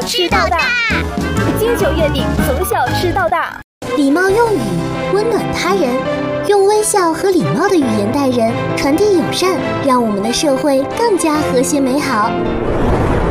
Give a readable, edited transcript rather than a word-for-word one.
吃到大， 金九月饼从小吃到大。 礼貌用语，温暖他人，用微笑和礼貌的语言待人，传递友善，让我们的社会更加和谐美好。